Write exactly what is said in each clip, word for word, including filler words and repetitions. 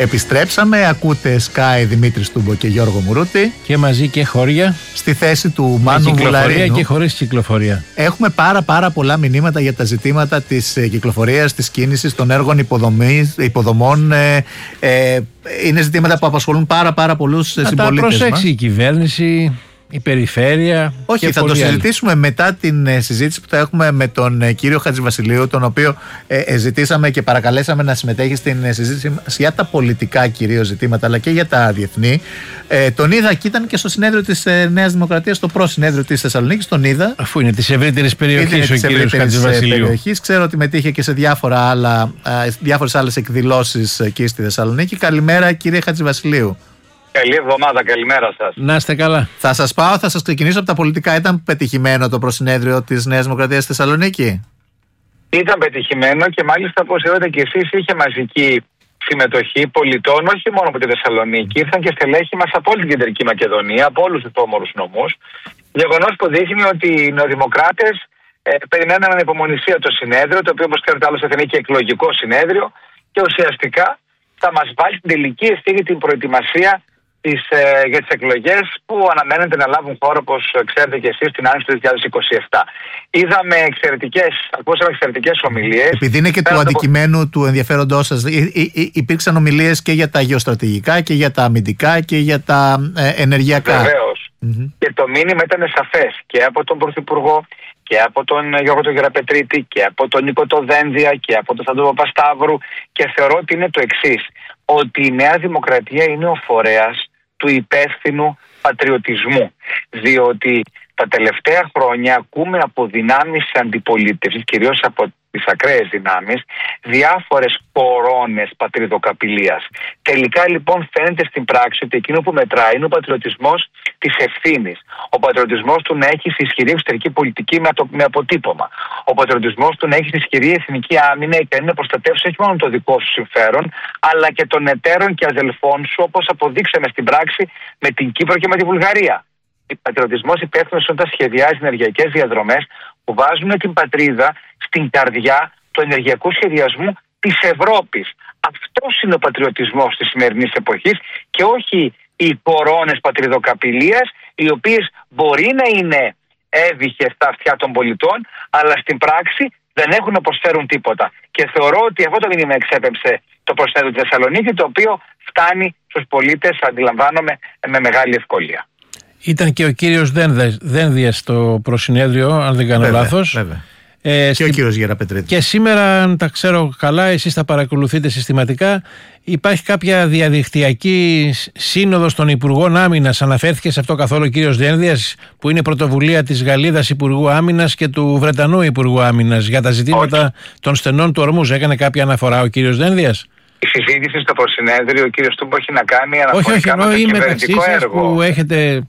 Επιστρέψαμε, ακούτε Sky Δημήτρη Στούμπο και Γιώργο Μουρούτη. Και μαζί και χώρια. Στη θέση του Μάνου Βουλαρίνου. Και χωρίς κυκλοφορία. Έχουμε πάρα πάρα πολλά μηνύματα για τα ζητήματα της κυκλοφορίας, της κίνησης, των έργων υποδομής, υποδομών. Ε, ε, είναι ζητήματα που απασχολούν πάρα πάρα πολλούς συμπολίτες μας. Θα προσέξει η κυβέρνηση, η περιφέρεια. Όχι, θα το συζητήσουμε άλλοι. Μετά την ε, συζήτηση που θα έχουμε με τον ε, κύριο Χατζηβασιλείου, τον οποίο ε, ε, ζητήσαμε και παρακαλέσαμε να συμμετέχει στην ε, συζήτηση για τα πολιτικά κυρίως ζητήματα, αλλά και για τα διεθνή. Ε, τον είδα και ήταν και στο συνέδριο της ε, Νέας Δημοκρατίας, στο προ-συνέδριο της Θεσσαλονίκης. Τον είδα. Αφού είναι της ευρύτερης περιοχής ο κύριος Χατζηβασιλείου. Ξέρω ότι μετήχε και σε διάφορα άλλα, ε, διάφορες άλλες εκδηλώσεις εκεί στη Θεσσαλονίκη. Καλημέρα, κύριε Χατζηβασιλείου. Καλή εβδομάδα, καλημέρα σας. Να είστε καλά. Θα σας πάω, θα σας ξεκινήσω από τα πολιτικά. Ήταν πετυχημένο το προσυνέδριο της Νέας Δημοκρατίας στη Θεσσαλονίκη? Ήταν πετυχημένο και μάλιστα, όπως είπατε και εσείς, είχε μαζική συμμετοχή πολιτών, όχι μόνο από τη Θεσσαλονίκη. Ήρθαν και στελέχη μας από όλη την Κεντρική Μακεδονία, από όλους τους όμορους νομούς. Γεγονός που δείχνει ότι οι νεοδημοκράτες ε, περιμέναν ανυπομονησία το συνέδριο, το οποίο, όπως ξέρετε, άλλωστε θα είναι και εκλογικό συνέδριο, και ουσιαστικά θα μας βάλει στην τελική ευθύνη την προετοιμασία Τις, ε, για τις εκλογές που αναμένεται να λάβουν χώρα, όπως ξέρετε και εσείς, την άνοιξη του δύο χιλιάδες είκοσι επτά. Είδαμε εξαιρετικές, ακούσαμε εξαιρετικές ομιλίες. Επειδή είναι και του αντικειμένου το... του ενδιαφέροντός σας, υ, υ, υ, υπήρξαν ομιλίες και για τα γεωστρατηγικά και για τα αμυντικά και για τα ε, ενεργειακά. Βεβαίως. Mm-hmm. Και το μήνυμα ήταν σαφές και από τον Πρωθυπουργό και από τον Γιώργο τον Γεραπετρίτη και από τον Νίκο το Δένδια και από τον Σταύρο Παπασταύρου, και θεωρώ ότι είναι το εξής, ότι η Νέα Δημοκρατία είναι ο φορέας του υπεύθυνου πατριωτισμού, διότι τα τελευταία χρόνια ακούμε από δυνάμεις αντιπολίτευσης, κυρίως από τις ακραίες δυνάμεις, διάφορες κορώνες πατριδοκαπηλείας. Τελικά λοιπόν φαίνεται στην πράξη ότι εκείνο που μετράει είναι ο πατριωτισμός της ευθύνης. Ο πατριωτισμός του να έχει ισχυρή εξωτερική πολιτική με, το, με αποτύπωμα. Ο πατριωτισμός του να έχει ισχυρή εθνική άμυνα ικανή να προστατεύσει όχι μόνο το δικό σου συμφέρον, αλλά και των εταίρων και αδελφών σου, όπως αποδείξαμε στην πράξη με την Κύπρο και με τη Βουλγαρία. Ο πατριωτισμός υπεύθυνος όταν σχεδιάζει ενεργειακές διαδρομές που βάζουν την πατρίδα στην καρδιά του ενεργειακού σχεδιασμού της Ευρώπης. Αυτός είναι ο πατριωτισμός της σημερινής εποχής και όχι οι κορώνες πατριδοκαπηλείας, οι οποίες μπορεί να είναι έβυχες στα αυτιά των πολιτών, αλλά στην πράξη δεν έχουν να προσφέρουν τίποτα. Και θεωρώ ότι αυτό το μήνυμα εξέπεμψε το προσυνέδριο της Θεσσαλονίκη, το οποίο φτάνει στους πολίτες, αντιλαμβάνομαι, με μεγάλη ευκολία. Ήταν και ο κύριος Δένδιας στο προσυνέδριο, αν δεν κάνω βέβαια, λάθος. Βέβαια. Ε, και στη... ο κύριος Γεραπετρίτη. Και σήμερα, αν τα ξέρω καλά, εσείς τα παρακολουθείτε συστηματικά, υπάρχει κάποια διαδικτυακή σύνοδος των Υπουργών Άμυνας. Αναφέρθηκε σε αυτό καθόλου ο κύριος Δένδιας, που είναι πρωτοβουλία της Γαλλίδας Υπουργού Άμυνας και του Βρετανού Υπουργού Άμυνας για τα ζητήματα όχι. των στενών του Ορμούς? Έκανε κάποια αναφορά ο κύριος Δένδιας? Η συζήτηση στο προσυνέδριο, ο κύριος Τούμπο, έχει να κάνει αναφορικά με το κυβερνητικό έργο. Που έχετε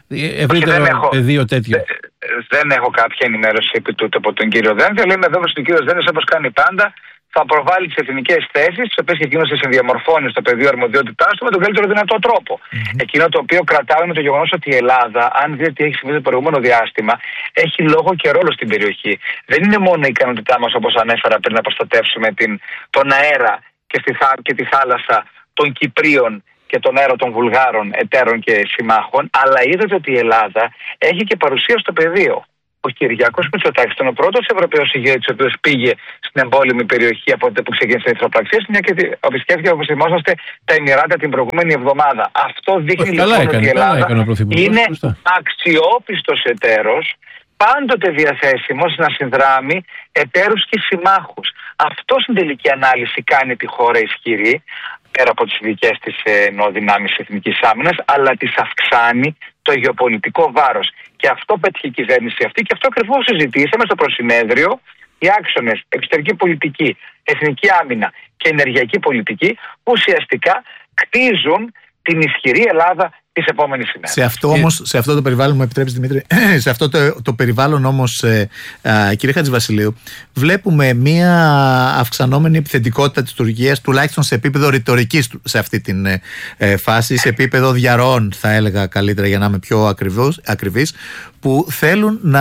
ευρύτερο πεδίο τέτοιο. Δε, δεν έχω κάποια ενημέρωση επί τούτου από τον κύριο Δένδια, αλλά είμαι βέβαιος ότι ο κύριος Δένδια, όπως κάνει πάντα, θα προβάλλει τις εθνικές θέσεις, τις οποίες και εκείνος θα συνδιαμορφώνει στο πεδίο αρμοδιότητάς του με τον καλύτερο δυνατό τρόπο. Mm-hmm. Εκείνο το οποίο κρατάω είναι το γεγονός ότι η Ελλάδα, αν δείτε τι έχει συμβεί το προηγούμενο διάστημα, έχει λόγο και ρόλο στην περιοχή. Δεν είναι μόνο η ικανότητά μας, όπως ανέφερα πριν, να προστατεύσουμε την, τον αέρα και, στη, και τη θάλασσα των Κυπρίων και τον αέρα των Βουλγάρων εταίρων και συμμάχων, αλλά είδατε ότι η Ελλάδα έχει και παρουσία στο πεδίο. Ο Κυριάκος Μητσοτάκης ήταν ο πρώτος Ευρωπαίος ηγέτης, ο οποίος πήγε στην εμπόλεμη περιοχή από τότε που ξεκίνησε η ηθροπραξία, μια και επισκέφθηκε, όπως θυμόσαστε, τα Εμιράτα την προηγούμενη εβδομάδα. Αυτό δείχνει λοιπόν έκανε, ότι η Ελλάδα είναι αξιόπιστος εταίρος, πάντοτε διαθέσιμος να συνδράμει εταίρους και συμμάχους. Αυτό στην τελική ανάλυση κάνει τη χώρα ισχυρή, πέρα από τις δικές της ενωδυνάμεις εθνικής άμυνας, αλλά της αυξάνει το γεωπολιτικό βάρος. Και αυτό πέτυχε η κυβέρνηση αυτή, και αυτό ακριβώς συζητήσαμε στο προσυνέδριο. Οι άξονες εξωτερική πολιτική, εθνική άμυνα και ενεργειακή πολιτική, που ουσιαστικά κτίζουν την ισχυρή Ελλάδα της επόμενης ημέρας. Σε αυτό όμως, σε αυτό το περιβάλλον, μου επιτρέπεις Δημήτρη, σε αυτό το, το περιβάλλον όμως, ε, ε, κύριε Χατζηβασιλείου, βλέπουμε μια αυξανόμενη επιθετικότητα της Τουρκίας, τουλάχιστον σε επίπεδο ρητορικής σε αυτή την ε, φάση, σε επίπεδο διαρροών, θα έλεγα καλύτερα για να είμαι πιο ακριβώς, ακριβής, που θέλουν να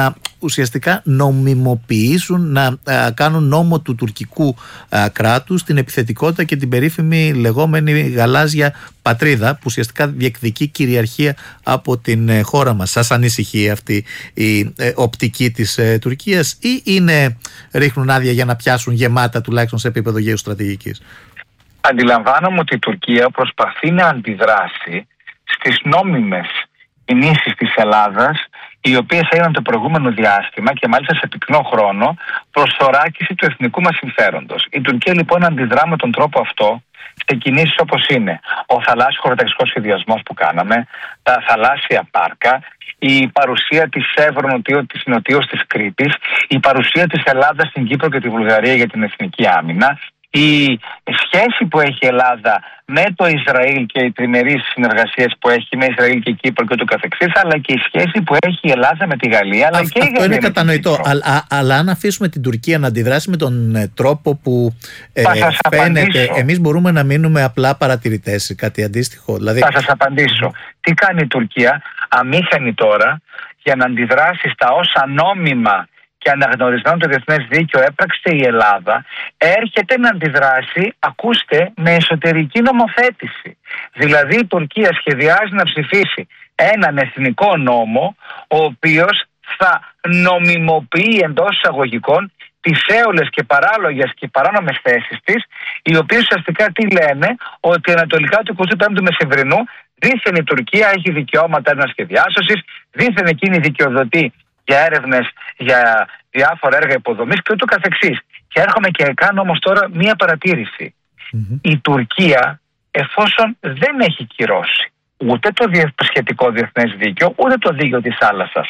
ουσιαστικά νομιμοποιήσουν, να α, κάνουν νόμο του τουρκικού α, κράτους την επιθετικότητα και την περίφημη λεγόμενη γαλάζια πατρίδα, που ουσιαστικά διεκδικεί κυριαρχία από την ε, χώρα μας. Σας ανησυχεί αυτή η ε, οπτική της ε, Τουρκίας, ή είναι, ρίχνουν άδεια για να πιάσουν γεμάτα τουλάχιστον σε επίπεδο γεωστρατηγικής? Αντιλαμβάνομαι ότι η Τουρκία προσπαθεί να αντιδράσει στις νόμιμες κινήσεις της Ελλάδας, οι οποίες έγιναν το προηγούμενο διάστημα και μάλιστα σε πυκνό χρόνο, προς θωράκιση του εθνικού μας συμφέροντος. Η Τουρκία λοιπόν αντιδρά με τον τρόπο αυτό σε κινήσεις όπως είναι ο θαλάσσιος χωροταξικός σχεδιασμός που κάναμε, τα θαλάσσια πάρκα, η παρουσία της Σεύρων της νοτίως της Κρήτης, η παρουσία της Ελλάδας στην Κύπρο και τη Βουλγαρία για την εθνική άμυνα, η σχέση που έχει η Ελλάδα με το Ισραήλ και οι τριμερείς συνεργασίες που έχει με Ισραήλ και Κύπρο και το καθεξής, αλλά και η σχέση που έχει η Ελλάδα με τη Γαλλία. Αλλά Αυτό, και η αυτό Γαλλία είναι κατανοητό. Αλλά, αλλά αν αφήσουμε την Τουρκία να αντιδράσει με τον ε, τρόπο που ε, φαίνεται, εμείς μπορούμε να μείνουμε απλά παρατηρητές ή κάτι αντίστοιχο. Δηλαδή... Θα σας απαντήσω. Τι κάνει η Τουρκία αμήχανη τώρα για να αντιδράσει στα όσα νόμιμα και αναγνωρισμένο το διεθνές δίκαιο έπραξε η Ελλάδα? Έρχεται να αντιδράσει, ακούστε, με εσωτερική νομοθέτηση. Δηλαδή η Τουρκία σχεδιάζει να ψηφίσει έναν εθνικό νόμο, ο οποίος θα νομιμοποιεί εντός εισαγωγικών τις έολες και παράλογες και παράνομες θέσεις της, οι οποίες ουσιαστικά τι λένε? Ότι ανατολικά του εικοστού πέμπτου Μεσημβρινού δήθεν η Τουρκία έχει δικαιώματα έρευνας και διάσωσης, δήθεν εκείνη δικαιοδοτεί για έρευνες, για διάφορα έργα υποδομής και ούτω καθεξής. Και έρχομαι και κάνω όμως τώρα μία παρατήρηση. Mm-hmm. Η Τουρκία, εφόσον δεν έχει κυρώσει ούτε το σχετικό διεθνές δίκαιο, ούτε το δίκαιο της θάλασσας,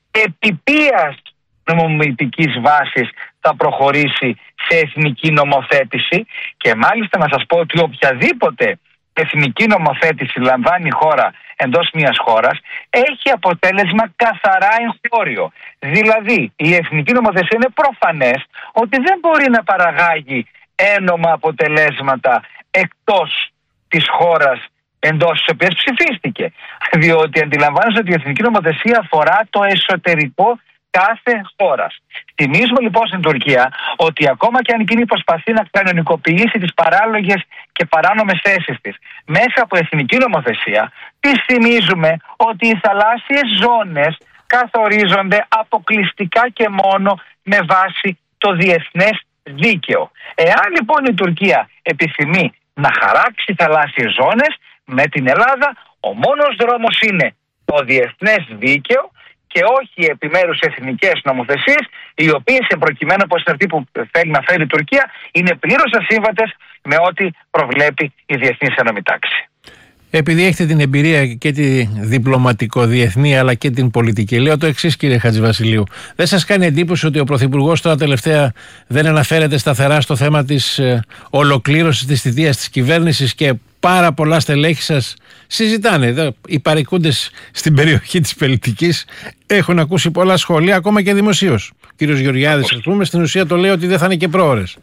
επί ποιας νομιμητικής βάσης θα προχωρήσει σε εθνική νομοθέτηση? Και μάλιστα να σας πω ότι οποιαδήποτε εθνική νομοθέτηση λαμβάνει η χώρα εντός μιας χώρας έχει αποτέλεσμα καθαρά εγχώριο. Δηλαδή η εθνική νομοθεσία είναι προφανές ότι δεν μπορεί να παραγάγει ένομα αποτελέσματα εκτός της χώρας εντός της οποίας ψηφίστηκε. Διότι αντιλαμβάνεστε ότι η εθνική νομοθεσία αφορά το εσωτερικό κάθε χώρας. Θυμίζουμε λοιπόν στην Τουρκία ότι ακόμα και αν εκείνη προσπαθεί να κανονικοποιήσει τις παράλογες και παράνομες θέσεις της μέσα από εθνική νομοθεσία, της θυμίζουμε ότι οι θαλάσσιες ζώνες καθορίζονται αποκλειστικά και μόνο με βάση το διεθνές δίκαιο. Εάν λοιπόν η Τουρκία επιθυμεί να χαράξει θαλάσσιες ζώνες με την Ελλάδα, ο μόνος δρόμος είναι το διεθνές δίκαιο και όχι επιμέρους εθνικές νομοθεσίες, οι οποίες προκειμένου από αυτή που θέλει να φέρει η Τουρκία είναι πλήρως ασύμβατες με ό,τι προβλέπει η διεθνής ενόμη τάξη. Επειδή έχετε την εμπειρία και τη διπλωματικο-διεθνή αλλά και την πολιτική, λέω το εξής, κύριε Χατζηβασιλείου. Δεν σας κάνει εντύπωση ότι ο Πρωθυπουργός τώρα τελευταία δεν αναφέρεται σταθερά στο θέμα της ε, ολοκλήρωσης της θητείας της κυβέρνησης και πάρα πολλά στελέχη σας συζητάνε? Οι παρικούντες στην περιοχή της Πελτικής έχουν ακούσει πολλά σχόλια, ακόμα και δημοσίως. Ο κύριος Γεωργιάδης, ας πούμε, στην ουσία το λέει ότι δεν θα είναι και πρόωρες.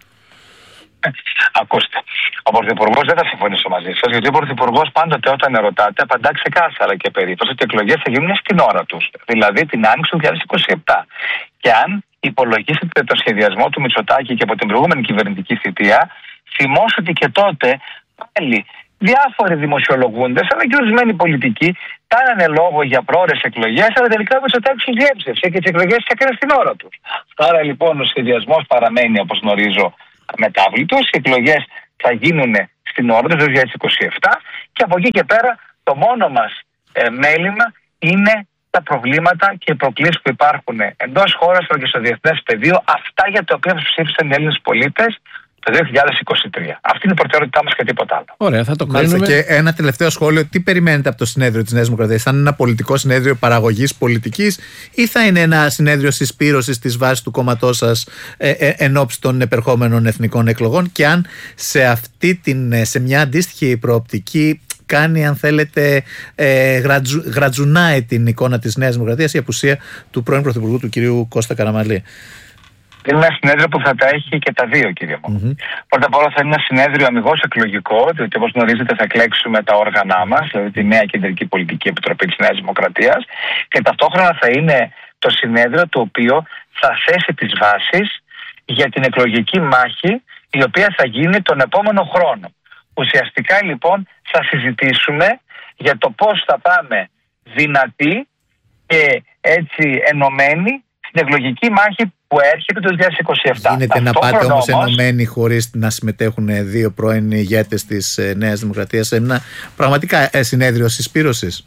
Ακούστε, ο Πρωθυπουργός δεν θα συμφωνήσω μαζί σας, γιατί ο Πρωθυπουργός πάντοτε όταν ερωτάται απαντά ξεκάθαρα και περίπτωση ότι οι εκλογές θα γίνουν στην ώρα τους, δηλαδή την άνοιξη του δύο χιλιάδες είκοσι επτά. Και αν υπολογίσετε το σχεδιασμό του Μητσοτάκη και από την προηγούμενη κυβερνητική θητεία, θυμώσαι ότι και τότε πάλι διάφοροι δημοσιολογούντες αλλά και ορισμένοι πολιτικοί κάνανε λόγο για πρόωρες εκλογές, αλλά τελικά ο Μητσοτάκης διέψευσε και τις εκλογές τις έκανε στην ώρα τους. Άρα λοιπόν ο σχεδιασμός παραμένει, όπως γνωρίζω, μετάβλητος. Οι εκλογές θα γίνουν στην ώρα του δύο χιλιάδες είκοσι επτά και από εκεί και πέρα το μόνο μας ε, μέλημα είναι τα προβλήματα και οι προκλήσεις που υπάρχουν εντός χώρας αλλά και στο διεθνές πεδίο, αυτά για τα οποία ψήφισαν οι Έλληνες πολίτες το δύο χιλιάδες είκοσι τρία. Αυτή είναι η προτεραιότητά μας και τίποτα άλλο. Ωραία, θα το κρίνουμε. Και ένα τελευταίο σχόλιο. Τι περιμένετε από το συνέδριο της Νέας Δημοκρατίας? Θα είναι ένα πολιτικό συνέδριο παραγωγής πολιτικής ή θα είναι ένα συνέδριο συσπήρωσης της βάσης του κόμματός σας ε, ε, εν ώψη των επερχόμενων εθνικών εκλογών? Και αν σε, αυτή την, σε μια αντίστοιχη προοπτική κάνει, αν θέλετε, ε, γρατζου, γρατζουνάει την εικόνα της Νέας Δημοκρατίας η απουσία του πρώην Πρωθυπουργού, του κυρίου Κώστα Καραμανλή? Είναι ένα συνέδριο που θα τα έχει και τα δύο, κύριε μου. Mm-hmm. Πρώτα απ' όλα θα είναι ένα συνέδριο αμιγώς εκλογικό, διότι όπως γνωρίζετε θα εκλέξουμε τα όργανά μας, δηλαδή τη νέα Κεντρική Πολιτική Επιτροπή της Νέας Δημοκρατίας, και ταυτόχρονα θα είναι το συνέδριο το οποίο θα θέσει τις βάσεις για την εκλογική μάχη η οποία θα γίνει τον επόμενο χρόνο. Ουσιαστικά λοιπόν θα συζητήσουμε για το πώς θα πάμε δυνατοί και έτσι ενωμένοι στην εκλογική μάχη που έρχεται το δύο χιλιάδες είκοσι επτά. Γίνεται να πάτε όμως ενωμένοι χωρίς να συμμετέχουν δύο πρώην ηγέτες της Νέας Δημοκρατίας σε ένα πραγματικά συνέδριο συσπήρωσης?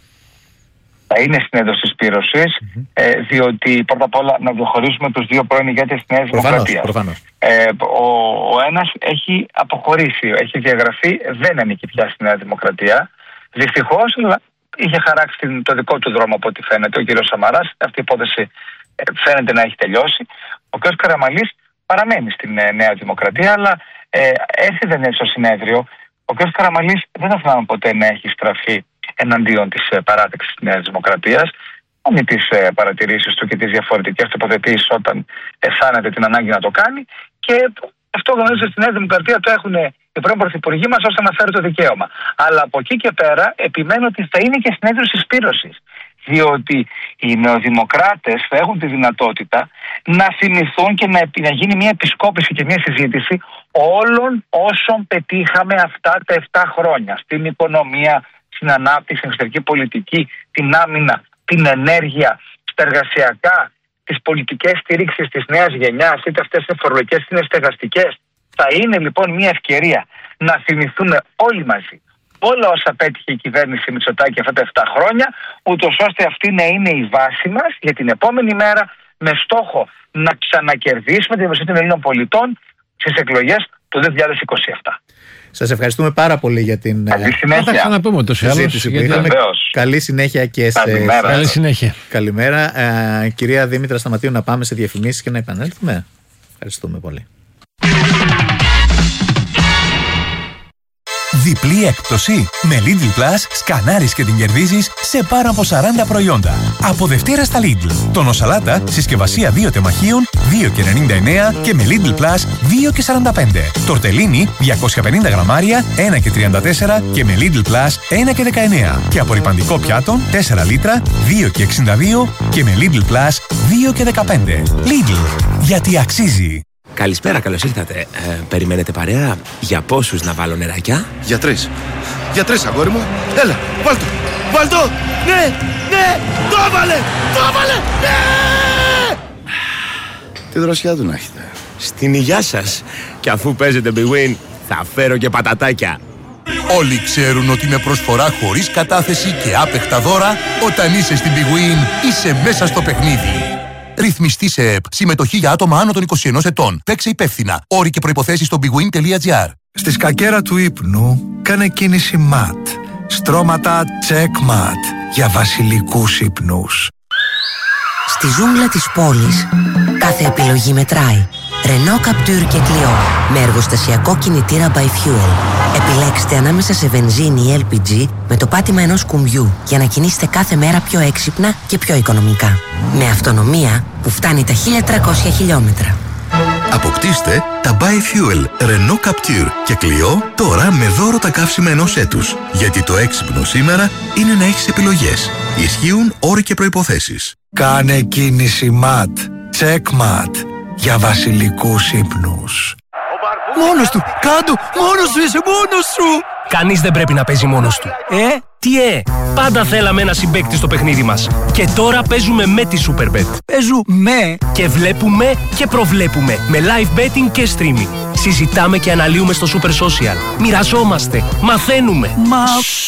Θα είναι συνέδριο συσπήρωσης, mm-hmm. ε, διότι πρώτα απ' όλα να διαχωρίσουμε τους δύο πρώην ηγέτες της Νέας Δημοκρατίας. Προφανώς. Ε, ο, ο ένας έχει αποχωρήσει, έχει διαγραφεί, δεν ανήκει πια στη Νέα Δημοκρατία. Δυστυχώς, αλλά είχε χαράξει το δικό του δρόμο από ό,τι φαίνεται ο κύριος Σαμαράς. Αυτή η υπόθεση ε, φαίνεται να έχει τελειώσει. Ο κ. Καραμανλής παραμένει στην ε, Νέα Δημοκρατία, αλλά ε, έτσι δεν είναι στο συνέδριο. Ο κ. Καραμανλής δεν θα θυμάμαι ποτέ να έχει στραφεί εναντίον της ε, παράταξης της Νέας Δημοκρατίας, με τις ε, παρατηρήσεις του και τις διαφορετικές τοποθετήσεις όταν αισθάνεται την ανάγκη να το κάνει. Και αυτό γνωρίζω στη Νέα Δημοκρατία το έχουν οι πρώην πρωθυπουργοί μας ώστε να φέρει το δικαίωμα. Αλλά από εκεί και πέρα επιμένω ότι θα είναι και συνέδριο συσπήρωσης. Διότι οι νεοδημοκράτες θα έχουν τη δυνατότητα να θυμηθούν και να, να γίνει μια επισκόπηση και μια συζήτηση όλων όσων πετύχαμε αυτά τα επτά χρόνια. Στην οικονομία, στην ανάπτυξη, στην εξωτερική πολιτική, την άμυνα, την ενέργεια, στα εργασιακά, τις πολιτικές στήριξης της νέας γενιάς, είτε αυτές είναι φορολογικές είτε είναι στεγαστικές. Θα είναι λοιπόν μια ευκαιρία να θυμηθούμε όλοι μαζί όλα όσα πέτυχε η κυβέρνηση Μητσοτάκη αυτά τα επτά χρόνια, ούτως ώστε αυτή να είναι η βάση μας για την επόμενη μέρα, με στόχο να ξανακερδίσουμε την εμπιστοσύνη των Ελλήνων πολιτών στις εκλογές του δύο χιλιάδες είκοσι επτά. Σας ευχαριστούμε πάρα πολύ για την καλή συνέχεια. Θα ξαναπούμε το συζήτηση που είχαμε. Καλή συνέχεια και σε εσάς. Καλή συνέχεια. Καλημέρα. Ε, κυρία Δήμητρα Σταματίου, να πάμε σε διαφημίσεις και να επανέλθουμε. Ευχαριστούμε πολύ. Διπλή έκπτωση. Με Lidl Plus σκανάρεις και την κερδίζεις σε πάνω από σαράντα προϊόντα. Από Δευτέρα στα Lidl. Τόνο σαλάτα, συσκευασία δύο τεμαχίων, δύο και ενενήντα εννέα και με Lidl Plus δύο και σαράντα πέντε. Τορτελίνι, διακόσια πενήντα γραμμάρια, ένα και τριάντα τέσσερα και με Lidl Plus ένα και δεκαεννέα. Και απορρυπαντικό πιάτο, τέσσερα λίτρα, δύο και εξήντα δύο και με Lidl Plus δύο και δεκαπέντε. Lidl, γιατί αξίζει. Καλησπέρα, καλώς ήρθατε. Ε, περιμένετε παρέα? Για πόσους να βάλω νεράκια? Για τρεις. Για τρεις, αγόρι μου. Έλα, βάλ' το. Βάλ' το. Ναι, ναι, το έβαλε, το έβαλε, ναι! Τι δροσιά του να έχετε. Στην υγειά σας. Και αφού παίζετε Big Win, θα φέρω και πατατάκια. Όλοι ξέρουν ότι με προσφορά χωρίς κατάθεση και άπεχτα δώρα, όταν είσαι στην Big Win, είσαι μέσα στο παιχνίδι. Ρυθμιστή σε ΕΠ. Συμμετοχή για άτομα άνω των είκοσι ενός ετών. Παίξε υπεύθυνα. Όροι και προϋποθέσεις στο bigwin τελεία gr. Στη σκακέρα του ύπνου κάνε κίνηση ματ. Στρώματα check mat για βασιλικούς ύπνους. Στη ζούγκλα της πόλης κάθε επιλογή μετράει. Renault Captur και Clio με εργοστασιακό κινητήρα by fuel. Επιλέξτε ανάμεσα σε βενζίνη ή ελ πι τζι με το πάτημα ενός κουμπιού για να κινήσετε κάθε μέρα πιο έξυπνα και πιο οικονομικά. Με αυτονομία που φτάνει τα χίλια τριακόσια χιλιόμετρα. Αποκτήστε τα Bi-Fuel Renault Captur και Clio τώρα με δώρο τα καύσιμα ενός έτους. Γιατί το έξυπνο σήμερα είναι να έχεις επιλογές. Ισχύουν όροι και προϋποθέσεις. Κάνε κίνηση ματ. Check mat για βασιλικούς ύπνους. Μόνος του! Κάντο! Μόνος σου! Είσαι μόνος σου! Κανείς δεν πρέπει να παίζει μόνος του. Ε, τι ε! Πάντα θέλαμε ένα συμπαίκτη στο παιχνίδι μας. Και τώρα παίζουμε με τη Superbet. Παίζουμε και βλέπουμε και προβλέπουμε με live betting και streaming. Συζητάμε και αναλύουμε στο Super Social. Μοιραζόμαστε. Μαθαίνουμε. Μα...